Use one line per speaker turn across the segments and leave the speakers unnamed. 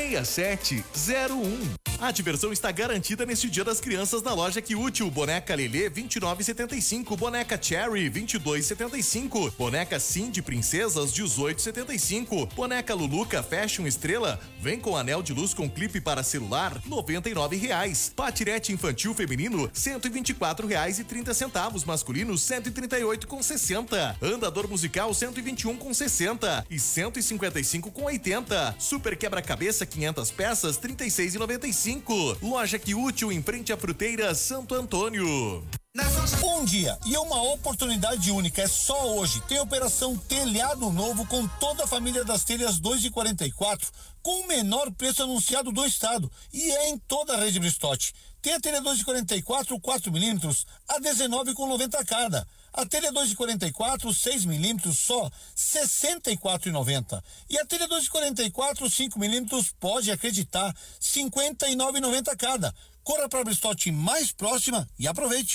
6701. A diversão está garantida neste Dia das Crianças na loja Que Útil. Boneca Lelê 29,75, boneca Cherry 22,75, boneca Cindy Princesas 18,75, boneca Luluca Fashion Estrela vem com anel de luz com clipe para celular R$99. Patirete infantil feminino R$124,30, masculino R$138,60, andador musical R$121,60 e R$155,80. Super quebra-cabeça 500 peças R$36,95. Loja Que Útil em frente à Fruteira Santo Antônio.
Um dia e uma oportunidade única, é só hoje. Tem operação Telhado Novo com toda a família das telhas 2,44 com o menor preço anunciado do estado e é em toda a rede Bristotti. Tem a telha 2,44 4mm a R$19,90 cada. A telha 2,44 6mm só R$64,90. E a telha 2,44 5mm, pode acreditar, R$59,90 cada. Corra para a Bristotti mais próxima e aproveite.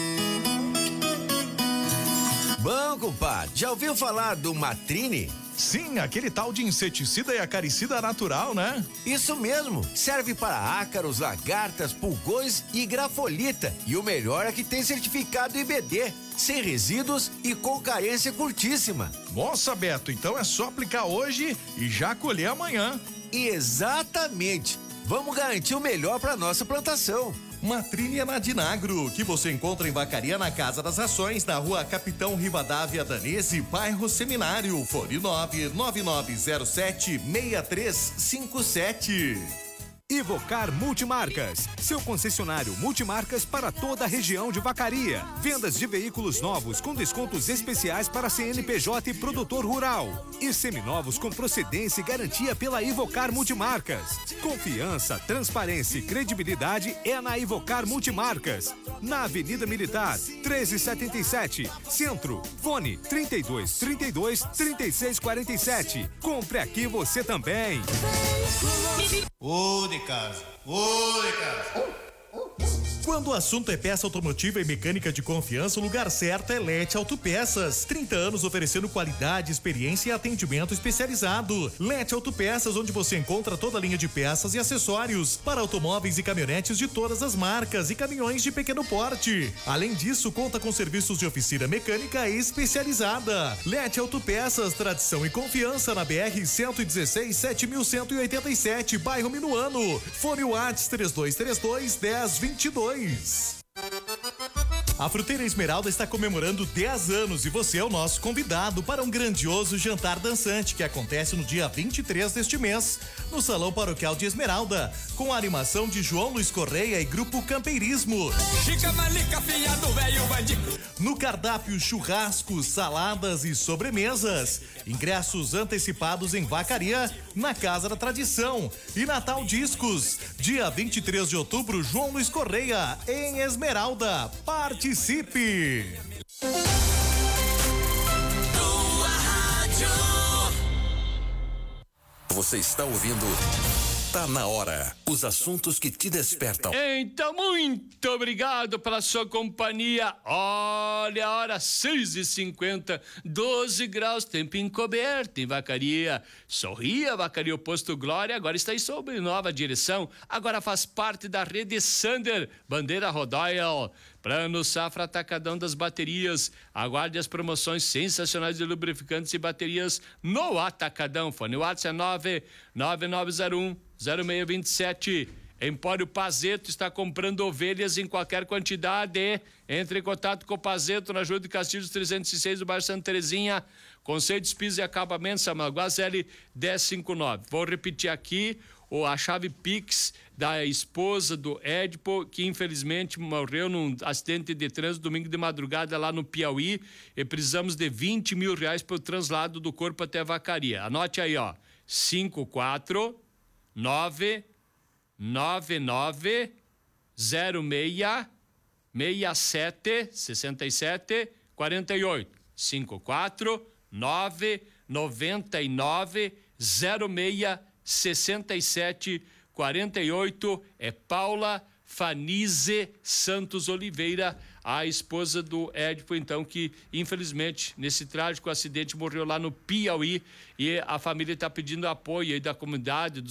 Bom, compadre, já ouviu falar do Matrine?
Sim, aquele tal de inseticida e acaricida natural, né?
Isso mesmo, serve para ácaros, lagartas, pulgões e grafolita. E o melhor é que tem certificado IBD, sem resíduos e com carência curtíssima.
Nossa, Beto, então é só aplicar hoje e já colher amanhã.
Exatamente, vamos garantir o melhor para nossa plantação.
Matrine é na Dinagro, que você encontra em Vacaria na Casa das Rações, na rua Capitão Rivadavia Danese, bairro Seminário, fone 99907-6357.
Ivocar Multimarcas, seu concessionário multimarcas para toda a região de Vacaria. Vendas de veículos novos com descontos especiais para CNPJ e produtor rural. E seminovos com procedência e garantia pela Ivocar Multimarcas. Confiança, transparência e credibilidade é na Ivocar Multimarcas. Na Avenida Militar, 1377, Centro. Fone 3232-3647. Compre aqui você também.
Ô de casa.
Quando o assunto é peça automotiva e mecânica de confiança, o lugar certo é Lete Autopeças. 30 anos oferecendo qualidade, experiência e atendimento especializado. Lete Autopeças, onde você encontra toda a linha de peças e acessórios para automóveis e caminhonetes de todas as marcas e caminhões de pequeno porte. Além disso, conta com serviços de oficina mecânica especializada. Lete Autopeças, tradição e confiança na BR 116 7187, bairro Minuano. Fone WhatsApp 3232-1022. A Fruteira Esmeralda está comemorando 10 anos e você é o nosso convidado para um grandioso jantar dançante que acontece no dia 23 deste mês, no Salão Paroquial de Esmeralda, com a animação de João Luiz Correia e Grupo Campeirismo. No cardápio, churrascos, saladas e sobremesas. Ingressos antecipados em Vacaria, na Casa da Tradição. E Natal Discos, dia 23 de outubro, João Luiz Correia, em Esmeralda. Participe!
Você está ouvindo Tá na Hora. Os assuntos que te despertam.
Então, muito obrigado pela sua companhia. Olha a hora, 6h50, 12 graus, tempo encoberto em Vacaria. Sorria, Vacaria, o Posto Glória, agora está sob nova direção. Agora faz parte da rede Sander, bandeira Rodoyle. Plano Safra Atacadão das Baterias. Aguarde as promoções sensacionais de lubrificantes e baterias no Atacadão. Fone WhatsApp 99901-0627. Empório Pazeto está comprando ovelhas em qualquer quantidade. Entre em contato com o Pazeto na Júlio de Castilhos 306 do bairro Santa Terezinha. Conceitos, pisos e acabamentos, Samuel Guazelli 1059. Vou repetir aqui a chave Pix da esposa do Edipo, que infelizmente morreu num acidente de trânsito domingo de madrugada lá no Piauí, e precisamos de R$20 mil para o translado do corpo até a Vacaria. Anote aí, 549-9906-67-48. 549-9906-67-48. É Paula Fanize Santos Oliveira, a esposa do Edipo, então, que infelizmente nesse trágico acidente morreu lá no Piauí, e a família está pedindo apoio aí da comunidade,